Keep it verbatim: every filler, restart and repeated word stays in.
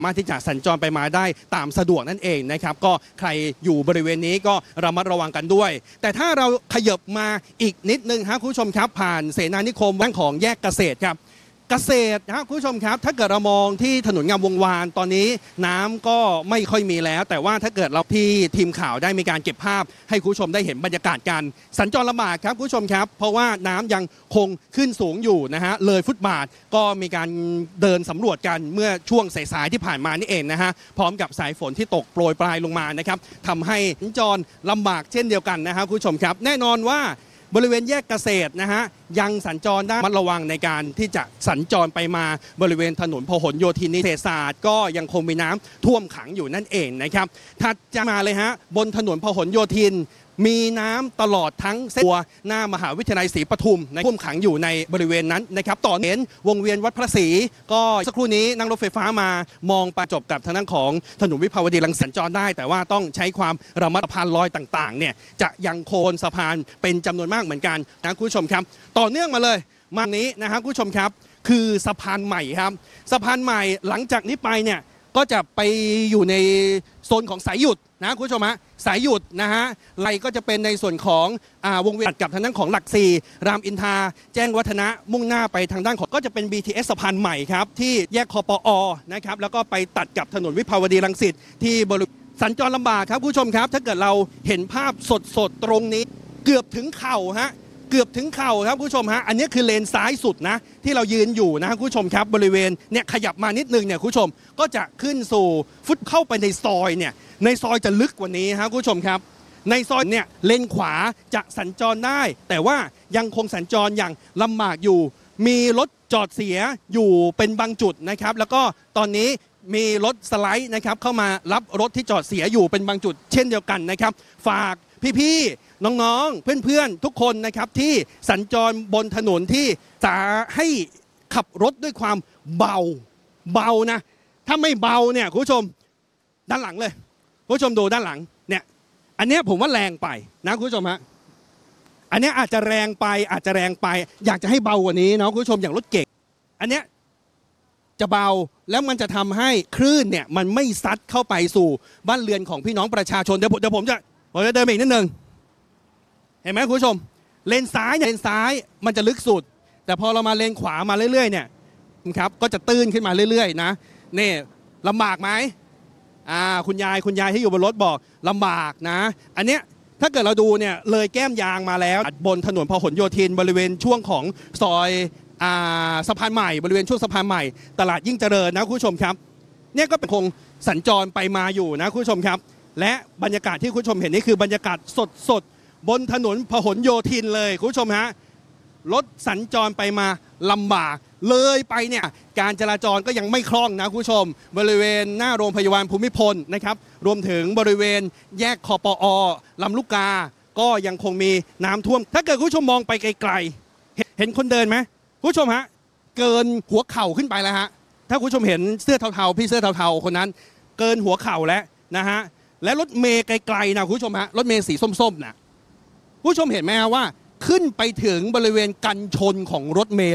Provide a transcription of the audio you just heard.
มาที่จะสัญจรไปมาได้ตามสะดวกนั่นเองนะครับก็ใครอยู่บริเวณนี้ก็ระมัดระวังกันด้วยแต่ถ้าเราขยับมาอีกนิดนึงครับคุณผู้ชมครับผ่านเสนานิคมด้านของแยกเกษตรครับเกษตรนะครับคุณผู้ชมครับถ้าเกิดเรามองที่ถนนงามวงวานตอนนี้น้ำก็ไม่ค่อยมีแล้วแต่ว่าถ้าเกิดเราที่ทีมข่าวได้มีการเก็บภาพให้คุณผู้ชมได้เห็นบรรยากาศกันสัญจรลำบากครับคุณผู้ชมครับเพราะว่าน้ำยังคงขึ้นสูงอยู่นะฮะเลยฟุตบาทก็มีการเดินสำรวจกันเมื่อช่วงสายๆที่ผ่านมานี่เองนะฮะพร้อมกับสายฝนที่ตกโปรยปลายลงมานะครับทำให้สัญจรลำบากเช่นเดียวกันนะฮะคุณผู้ชมครับแน่นอนว่าบริเวณแยกเกษตรนะฮะยังสัญจรได้ระมัดระวังในการที่จะสัญจรไปมาบริเวณถนนพหลโยธินนิเทศศาสตร์ก็ยังคงมีน้ำท่วมขังอยู่นั่นเองนะครับถัดจะมาเลยฮะบนถนนพหลโยธินมีน้ำตลอดทั้งเส้นตัวหน้ามหาวิทยาลัยศรีปทุมท่วมขังอยู่ในบริเวณนั้นนะครับต่อเน้นวงเวียนวัดพระศรีก็สักครู่นี้นั่งรถไฟฟ้ามามองประจบกับทางด้านของถนนวิภาวดีรังสิตสัญจรได้แต่ว่าต้องใช้ความระมัดระวังรอยต่างๆเนี่ยจะยังโคนสะพานเป็นจำนวนมากเหมือนกันนะคุณผู้ชมครับต่อเนื่องมาเลยมานี้นะครับคุณผู้ชมครับคือสะพานใหม่ครับสะพานใหม่หลังจากนี้ไปเนี่ยก็จะไปอยู่ในโซนของสายหยุดนะคุณผู้ชมฮะสายหยุดนะฮะไหลก็จะเป็นในส่วนของอ่าวงเวียนกับทางด้านของหลักสี่รามอินทราแจ้งวัฒนะมุ่งหน้าไปทางด้านของก็จะเป็น บี ที เอส สะพานใหม่ครับที่แยกคปอนะครับแล้วก็ไปตัดกับถนนวิภาวดีรังสิตที่บริเวณสัญจรลำบากครับคุณผู้ชมครับถ้าเกิดเราเห็นภาพสดๆตรงนี้เกือบถึงเข่าฮะเกือบถึงเข่าครับคุณผู้ชมฮะอันนี้คือเลนซ้ายสุดนะที่เรายืนอยู่นะคุณผู้ชมครับบริเวณเนี่ยขยับมานิดนึงเนี่ยคุณผู้ชมก็จะขึ้นสู่ฟุตเข้าไปในซอยเนี่ยในซอยจะลึกกว่านี้ครับคุณผู้ชมครับในซอยเนี่ยเลนขวาจะสัญจรได้แต่ว่ายังคงสัญจรอย่างลำบากอยู่มีรถจอดเสียอยู่เป็นบางจุดนะครับแล้วก็ตอนนี้มีรถสไลด์นะครับเข้ามารับรถที่จอดเสียอยู่เป็นบางจุดเช่นเดียวกันนะครับฝากพี่ๆน้องๆเพื่อนๆทุกคนนะครับที่สัญจรบนถนนที่จะให้ขับรถด้วยความเบาเบานะถ้าไม่เบาเนี่ยคุณผู้ชมด้านหลังเลยคุณผู้ชมดูด้านหลังเนี่ยอันนี้ผมว่าแรงไปนะคุณผู้ชมฮะอันนี้อาจจะแรงไปอาจจะแรงไปอยากจะให้เบากว่านี้เนาะคุณผู้ชมอย่างรถเก๋งอันเนี้ยจะเบาแล้วมันจะทำให้คลื่นเนี่ยมันไม่ซัดเข้าไปสู่บ้านเรือนของพี่น้องประชาชนเดี๋ยวเดี๋ยวผมจะผมจะเดินไปอีกนิดนึงเห็นไหมคุณผู้ชมเลนซ้ายเลนซ้ายมันจะลึกสุดแต่พอเรามาเลนขวามาเรื่อยๆเนี่ยครับก็จะตื้นขึ้นมาเรื่อยๆนะนี่ลำบากไหมอ่าคุณยายคุณยายที่อยู่บนรถบอกลำบากนะอันเนี้ยถ้าเกิดเราดูเนี่ยเลยแก้มยางมาแล้วบนถนนพหลโยธินบริเวณช่วงของซอยอ่าสะพานใหม่บริเวณช่วงสะพานใหม่ตลาดยิ่งเจริญนะคุณผู้ชมครับเนี่ยก็เป็นคงสัญจรไปมาอยู่นะคุณผู้ชมครับและบรรยากาศที่คุณผู้ชมเห็นนี่คือบรรยากาศสดๆบนถนนพหลโยธินเลยคุณผู้ชมฮะรถสัญจรไปมาลำบากเลยไปเนี่ยการจราจรก็ยังไม่คล่องนะคุณผู้ชมบริเวณหน้าโรงพยาบาลภูมิพลนะครับรวมถึงบริเวณแยกคปอลำลูกกาก็ยังคงมีน้ำท่วมถ้าเกิดคุณผู้ชมมองไปไกลๆเห็นคนเดินไหมคุณผู้ชมฮะเกินหัวเข่าขึ้นไปแล้วฮะถ้าคุณผู้ชมเห็นเสื้อเทาๆพี่เสื้อเทาๆคนนั้นเกินหัวเข่าแล้วนะฮะและรถเมย์ไกลๆนะคุณผู้ชมฮะรถเมย์สีส้มๆนะผู้ชมเห็นไหมฮะว่าขึ้นไปถึงบริเวณกันชนของรถเมล์